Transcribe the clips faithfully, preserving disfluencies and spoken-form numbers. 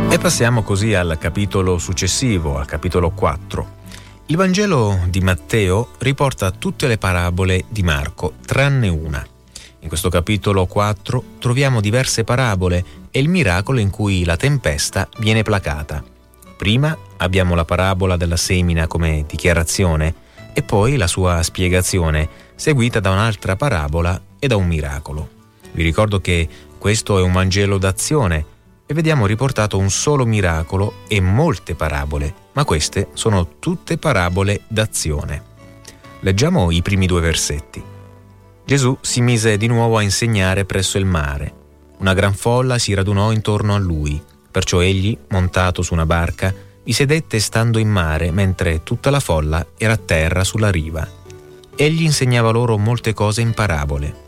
E passiamo così al capitolo successivo, al capitolo quattro. Il Vangelo di Matteo riporta tutte le parabole di Marco, tranne una. In questo capitolo quattro troviamo diverse parabole e il miracolo in cui la tempesta viene placata. Prima abbiamo la parabola della semina come dichiarazione e poi la sua spiegazione, seguita da un'altra parabola e da un miracolo. Vi ricordo che questo è un Vangelo d'azione e vediamo riportato un solo miracolo e molte parabole, ma queste sono tutte parabole d'azione. Leggiamo i primi due versetti. Gesù si mise di nuovo a insegnare presso il mare. Una gran folla si radunò intorno a lui, perciò egli, montato su una barca, vi sedette stando in mare mentre tutta la folla era a terra sulla riva. Egli insegnava loro molte cose in parabole.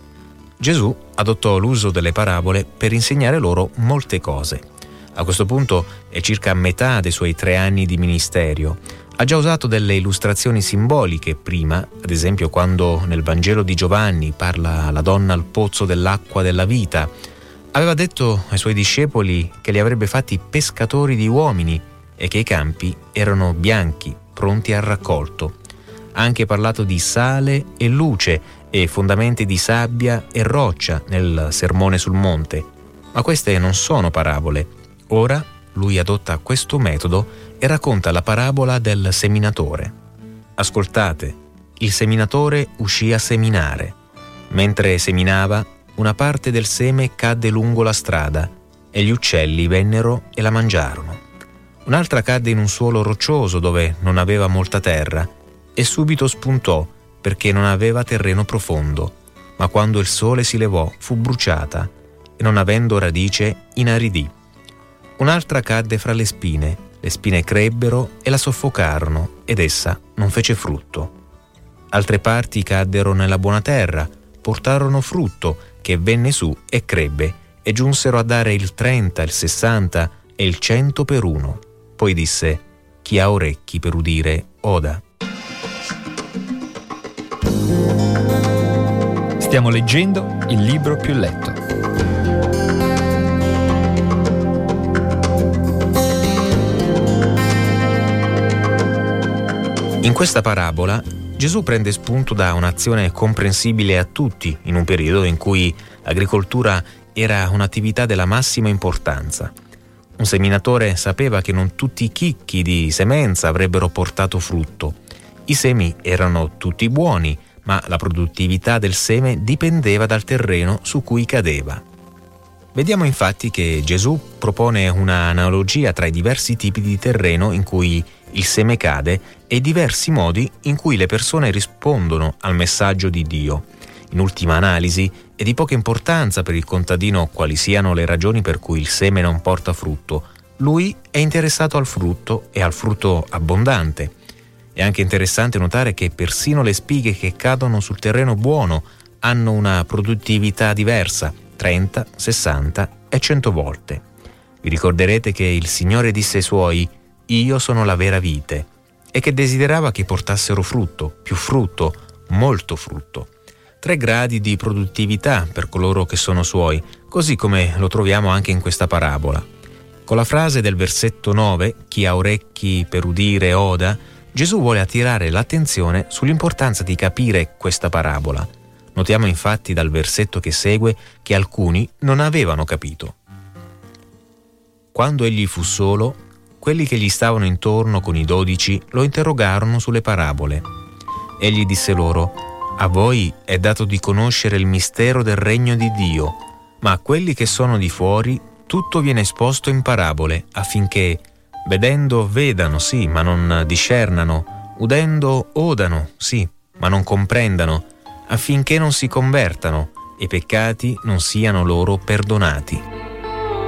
Gesù adottò l'uso delle parabole per insegnare loro molte cose. A questo punto è circa a metà dei suoi tre anni di ministero. Ha già usato delle illustrazioni simboliche prima, ad esempio quando nel Vangelo di Giovanni parla la donna al pozzo dell'acqua della vita. Aveva detto ai suoi discepoli che li avrebbe fatti pescatori di uomini e che i campi erano bianchi, pronti al raccolto. Ha anche parlato di sale e luce e fondamenti di sabbia e roccia nel Sermone sul Monte. Ma queste non sono parabole. Ora lui adotta questo metodo e racconta la parabola del seminatore. Ascoltate, il seminatore uscì a seminare. Mentre seminava, una parte del seme cadde lungo la strada e gli uccelli vennero e la mangiarono. Un'altra cadde in un suolo roccioso dove non aveva molta terra e subito spuntò perché non aveva terreno profondo, ma quando il sole si levò fu bruciata e non avendo radice inaridì. Un'altra cadde fra le spine, le spine crebbero e la soffocarono ed essa non fece frutto. Altre parti caddero nella buona terra, portarono frutto che venne su e crebbe e giunsero a dare il trenta, il sessanta e il cento per uno. Poi disse: chi ha orecchi per udire oda. Stiamo leggendo il libro più letto. In questa parabola Gesù prende spunto da un'azione comprensibile a tutti in un periodo in cui l'agricoltura era un'attività della massima importanza. Un seminatore sapeva che non tutti i chicchi di semenza avrebbero portato frutto. I semi erano tutti buoni, ma la produttività del seme dipendeva dal terreno su cui cadeva. Vediamo infatti che Gesù propone una analogia tra i diversi tipi di terreno in cui il seme cade e i diversi modi in cui le persone rispondono al messaggio di Dio. In ultima analisi, è di poca importanza per il contadino quali siano le ragioni per cui il seme non porta frutto. Lui è interessato al frutto e al frutto abbondante. È anche interessante notare che persino le spighe che cadono sul terreno buono hanno una produttività diversa, trenta, sessanta e cento volte. Vi ricorderete che il Signore disse ai Suoi: «Io sono la vera vite», e che desiderava che portassero frutto, più frutto, molto frutto. Tre gradi di produttività per coloro che sono Suoi, così come lo troviamo anche in questa parabola. Con la frase del versetto nove, «Chi ha orecchi per udire oda», Gesù vuole attirare l'attenzione sull'importanza di capire questa parabola. Notiamo infatti dal versetto che segue che alcuni non avevano capito. Quando egli fu solo, quelli che gli stavano intorno con i dodici lo interrogarono sulle parabole. Egli disse loro: «A voi è dato di conoscere il mistero del regno di Dio, ma a quelli che sono di fuori tutto viene esposto in parabole, affinché vedendo vedano, sì, ma non discernano, udendo odano, sì, ma non comprendano, affinché non si convertano e i peccati non siano loro perdonati».